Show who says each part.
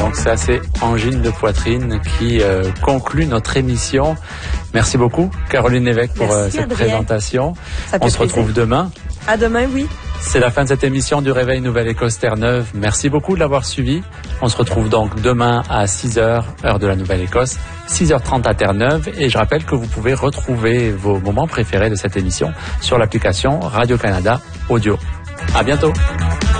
Speaker 1: Donc c'est assez angine de poitrine qui conclut notre émission. Merci beaucoup Caroline Lévesque pour cette présentation. On se retrouve demain.
Speaker 2: À demain, oui.
Speaker 1: C'est la fin de cette émission du Réveil Nouvelle-Écosse Terre-Neuve. Merci beaucoup de l'avoir suivi. On se retrouve donc demain à 6h, heure de la Nouvelle-Écosse, 6h30 à Terre-Neuve. Et je rappelle que vous pouvez retrouver vos moments préférés de cette émission sur l'application Radio-Canada Audio. À bientôt.